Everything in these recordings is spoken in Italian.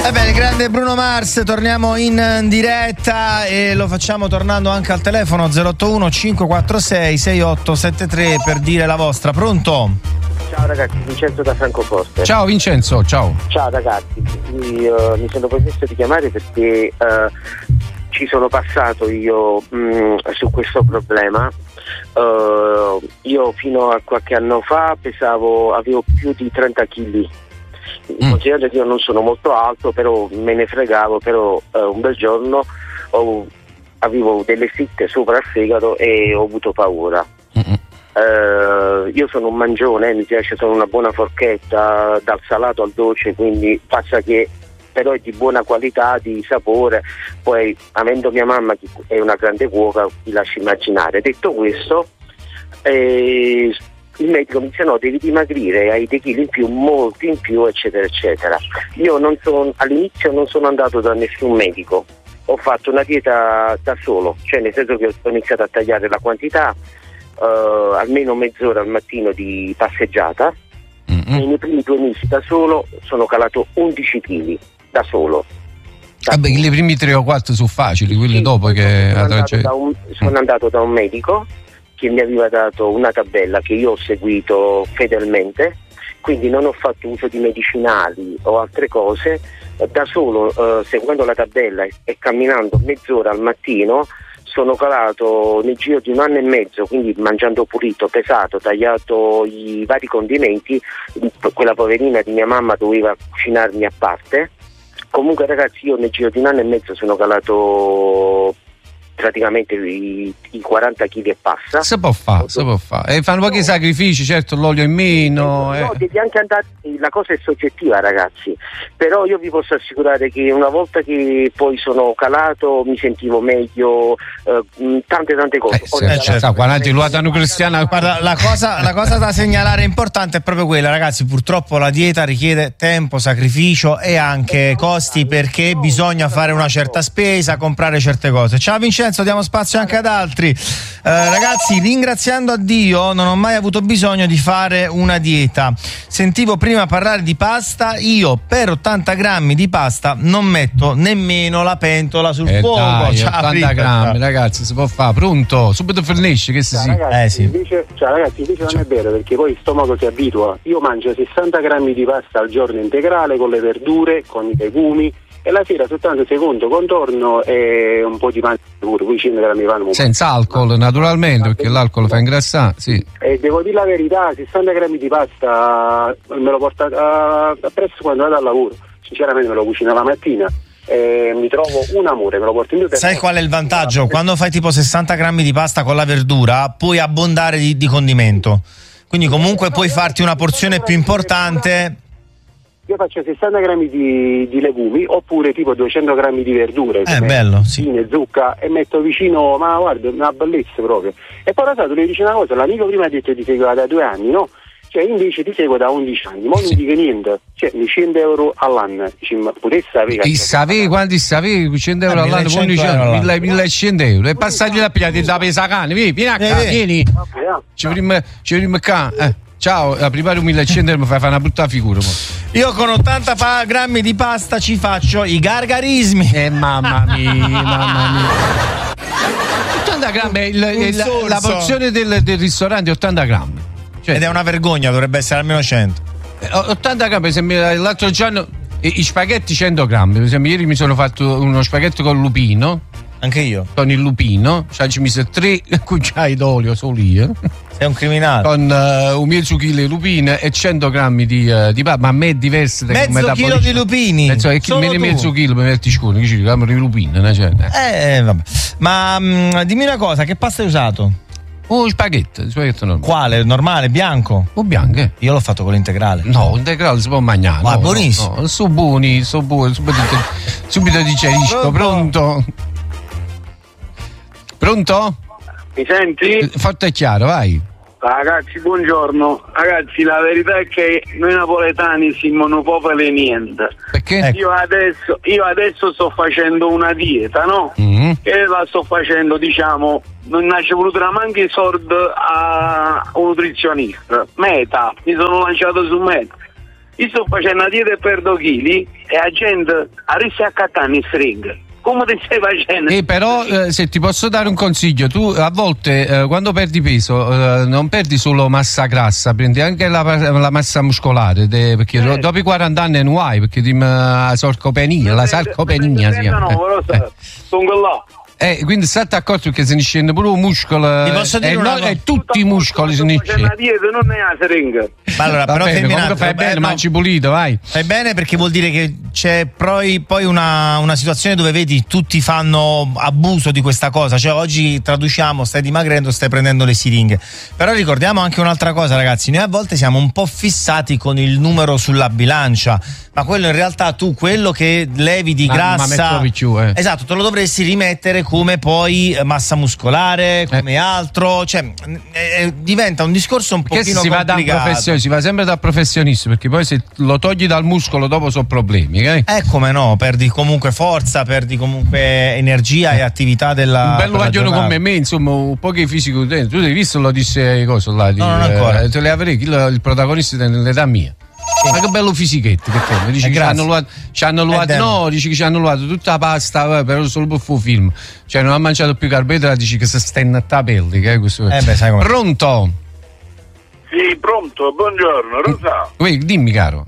Bene, grande Bruno Mars, torniamo in diretta e lo facciamo tornando anche al telefono 081 546 6873 per dire la vostra. Pronto? Ciao ragazzi, Vincenzo da Francoforte. Ciao Vincenzo, ciao. Ciao ragazzi, mi sono permesso di chiamare perché ci sono passato io su questo problema. Io fino a qualche anno fa avevo più di 30 kg. Considerando che io non sono molto alto, però me ne fregavo, però un bel giorno avevo delle fitte sopra il fegato e ho avuto paura. Io sono un mangione, mi piace, sono una buona forchetta dal salato al dolce, quindi passa che però è di buona qualità, di sapore. Poi avendo mia mamma che è una grande cuoca, vi lascio immaginare. Detto questo, il medico mi dice no, devi dimagrire, hai dei chili in più, molti in più, eccetera eccetera. Io all'inizio non sono andato da nessun medico, ho fatto una dieta da solo, cioè nel senso che ho iniziato a tagliare la quantità, almeno mezz'ora al mattino di passeggiata. Nei primi 2 mesi da solo sono calato 11 kg da solo. Vabbè, i primi 3 o 4 sono facili, quelli dopo che sono andato da un medico che mi aveva dato una tabella che io ho seguito fedelmente, quindi non ho fatto uso di medicinali o altre cose, da solo seguendo la tabella e camminando mezz'ora al mattino sono calato nel giro di 1 anno e mezzo, quindi mangiando pulito, pesato, tagliato i vari condimenti. Quella poverina di mia mamma doveva cucinarmi a parte. Comunque ragazzi, io nel giro di 1 anno e mezzo sono calato praticamente i 40 kg e passa. Si può fare, e fanno pochi sacrifici, certo, l'olio in meno. No, devi anche andare, la cosa è soggettiva ragazzi, però io vi posso assicurare che una volta che poi sono calato mi sentivo meglio, tante cose. Certo. Quando l'uomo cristiano. Guarda, la cosa da segnalare importante è proprio quella, ragazzi. Purtroppo la dieta richiede tempo, sacrificio e anche costi, perché bisogna fare una certa spesa, comprare certe cose. Ciao Vincenzo, diamo spazio anche ad altri. Ragazzi, ringraziando a Dio non ho mai avuto bisogno di fare una dieta. Sentivo prima parlare di pasta, io per 80 grammi di pasta non metto nemmeno la pentola sul fuoco. Dai, 80 grammi, ragazzi, si può fare. Pronto? Subito fornisce, che si ragazzi, sì. invece non è vero, perché poi il stomaco si abitua. Io mangio 60 grammi di pasta al giorno integrale, con le verdure, con i legumi, e la sera soltanto secondo contorno e un po' di pane pure, poi 100 grammi di pane. Senza alcol, naturalmente, perché l'alcol fa ingrassare, sì. E devo dire la verità, 60 grammi di pasta me lo porto appresso quando vado al lavoro. Sinceramente me lo cucino la mattina. Mi trovo un amore, me lo porto in due. Sai qual è il vantaggio? Quando fai tipo 60 grammi di pasta con la verdura puoi abbondare di condimento, quindi comunque puoi farti una porzione più importante. Io faccio 60 grammi di legumi, oppure tipo 200 grammi di verdure, bello, sì. Zucca, e metto vicino, ma guarda, una bellezza proprio. E poi tu le dici una cosa, l'amico prima ha detto ti seguiva da 2 anni, no? Cioè invece ti seguo da 11 anni, ma non mi dico niente, cioè 100 euro all'anno, dici, ma potessi sapere quanti sapevi 100 euro all'anno, 11 anni, 1100 euro, e passagli la pigliata da pesacane, vieni a casa, vieni, ci vorremmo qua, ciao, a prepari 1100 e mi fai fare una brutta figura. Io con 80 grammi di pasta ci faccio i gargarismi. Mamma mia. 80 grammi, la porzione del ristorante è 80 grammi. Cioè, ed è una vergogna, dovrebbe essere almeno 100. 80 grammi, per esempio, l'altro giorno i spaghetti 100 grammi. Per esempio, ieri mi sono fatto uno spaghetto con lupino. Anche io. Con il lupino, cioè ci mise 3 cucciai d'olio solo io. Sei un criminale. Con un mezzo chilo di lupine e 100 grammi di pasta, ma a me è diverso. Mezzo chilo di lupini? Mezzo chilo per metti scuro, che ci dicono di lupine, vabbè. Ma dimmi una cosa, che pasta hai usato? Spaghetto normale. Quale? Normale, bianco? O bianco? Io l'ho fatto con l'integrale. No, l'integrale si può mangiare. Ma buonissimo. No, sono buoni, subito digerisco. Pronto? Mi senti? Forte e chiaro, vai. Ragazzi, buongiorno. Ragazzi, la verità è che noi napoletani siamo non popoli niente. Perché? Io adesso sto facendo una dieta, no? Che la sto facendo, diciamo, non nasce voluto neanche i soldi a un nutrizionista. Meta, mi sono lanciato su Meta. io sto facendo una dieta e perdo chili e la gente arriva a cattare in stringa. Come ti stai facendo? Però se ti posso dare un consiglio, tu a volte quando perdi peso non perdi solo massa grassa, prendi anche la massa muscolare, perché dopo i 40 anni non hai, perché la sarcopenia si chiama. Sono là. Quindi state accorto che se ne scende pure un muscolo e tutti i muscoli se ne scendono. Non è la seringa. Allora, però comunque fai bene, mangi pulito, vai. Fai bene, perché vuol dire che c'è poi una situazione dove vedi tutti fanno abuso di questa cosa, cioè oggi traduciamo stai dimagrendo, stai prendendo le siringhe. Però ricordiamo anche un'altra cosa, ragazzi, noi a volte siamo un po' fissati con il numero sulla bilancia, ma quello in realtà tu quello che levi di grassa esatto, te lo dovresti rimettere come poi massa muscolare, come altro, cioè diventa un discorso un pochino complicato. Si va sempre da professionisti, perché poi se lo togli dal muscolo dopo sono problemi, come no, perdi comunque forza, perdi comunque energia e attività della un bello ragione come me, insomma, un po' che fisico tu hai visto, lo disse cosa là no, non ancora. Te le avrei il protagonista dell'età mia. Ma che bello fischetto, perché mi dici che ci hanno annullato tutta la pasta, però solo per fare film, cioè non ha mangiato più carboidrati, dici che si stenna a pelli, questo. Sai come. Pronto? Sì, pronto, buongiorno, Rosa. Dimmi, caro.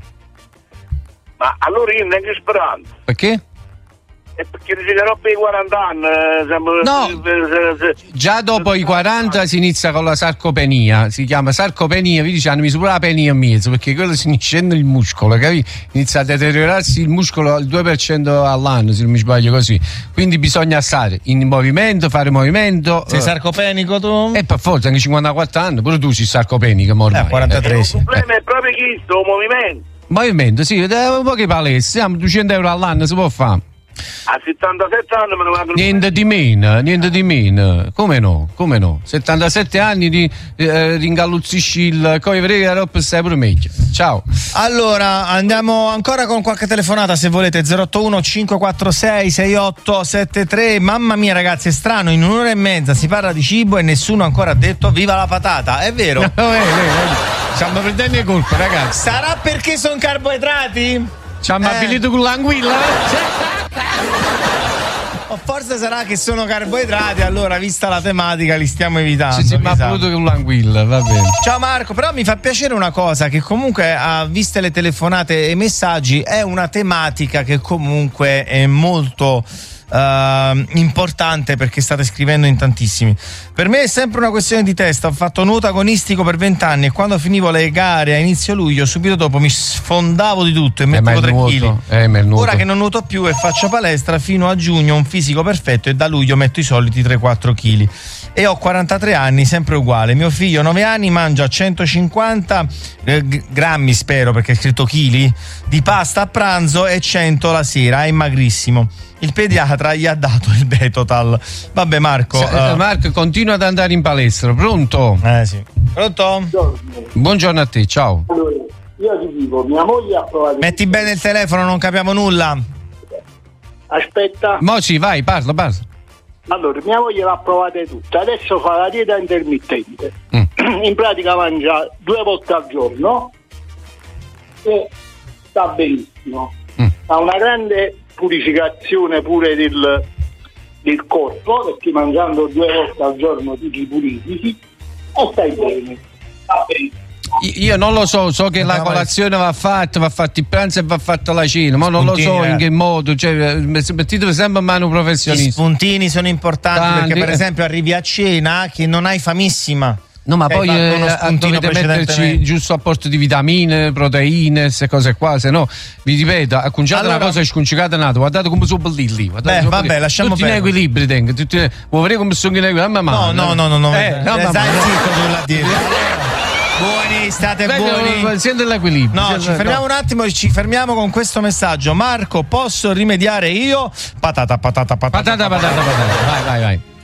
Ma allora io neanche speranza. Perché? Perché dice che dopo i 40 anni già dopo i 40 si inizia con la sarcopenia, si chiama sarcopenia, vi dice hanno misura la penia in mezzo, perché quello si scende il muscolo, capito? Inizia a deteriorarsi il muscolo al 2% all'anno, se non mi sbaglio così, quindi bisogna stare in movimento, fare movimento. Sei sarcopenico tu? Per forza, anche 54 anni, pure tu sei sarcopenico, ormai. 43 sì. Il problema è proprio questo, movimento, sì, un po' che palestra, siamo 200 euro all'anno, si può fare. A 77 anni me ne vado. Niente di meno. Come no? 77 anni ringalluzzisci il coivre e stai pure meglio. Ciao. Allora, andiamo ancora con qualche telefonata se volete. 081 546 6873. Mamma mia, ragazzi, è strano, in un'ora e mezza si parla di cibo e nessuno ancora ha detto viva la patata, è vero? Stiamo prendendo le colpe, ragazzi. Sarà perché sono carboidrati? Ci hanno abilito con l'anguilla? O forse sarà che sono carboidrati, allora vista la tematica li stiamo evitando. Sì, ma ha voluto con l'anguilla, va bene. Ciao Marco, però mi fa piacere una cosa, che comunque viste le telefonate e i messaggi è una tematica che comunque è molto importante, perché state scrivendo in tantissimi. Per me è sempre una questione di testa. Ho fatto nuoto agonistico per 20 anni e quando finivo le gare a inizio luglio, subito dopo mi sfondavo di tutto e mettevo 3 kg. Ora che non nuoto più e faccio palestra, fino a giugno ho un fisico perfetto e da luglio metto i soliti 3-4 kg e ho 43 anni, sempre uguale. Mio figlio 9 anni mangia 150 grammi, spero perché è scritto chili, di pasta a pranzo e 100 la sera, è magrissimo. Il pediatra gli ha dato il Betotal. Vabbè Marco, Marco continua ad andare in palestra. Pronto? Sì. Pronto? Buongiorno a te, ciao. Allora, io ti dico, mia moglie ha provato. Metti bene il telefono, non capiamo nulla. Aspetta. Sì, vai, parla. Allora, mia moglie l'ha provate tutte, adesso fa la dieta intermittente. In pratica mangia 2 volte al giorno e sta benissimo. Ha una grande purificazione pure del corpo, perché mangiando 2 volte al giorno tu ti purifichi e stai bene. Io non lo so che la colazione va fatto il pranzo e va fatto la cena, ma non lo so in che modo, cioè mettete sempre in mano professionisti. Gli spuntini sono importanti perché per esempio arrivi a cena che non hai famissima. No, ma poi dovete metterci giusto apporto di vitamine, proteine, queste cose qua, se no, vi ripeto, acconciate una cosa e sconcicate un'altra, guardate come sono bellini. Vabbè, lasciamo tutti in equilibri, vuoi vedere come sono in equilibrio? No. Stai zitto sulla dieta. Buoni, state buoni. Siete l'equilibrio. No, ci fermiamo un attimo, ci fermiamo con questo messaggio. Marco, posso rimediare io? Patata. Vai.